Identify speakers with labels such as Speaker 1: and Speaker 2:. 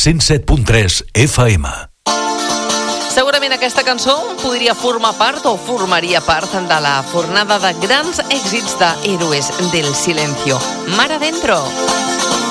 Speaker 1: 107.3 FM.
Speaker 2: Segurament aquesta cançó podria formar part o formaria part de la fornada de grans èxits de Héroes del Silencio. Mar adentro.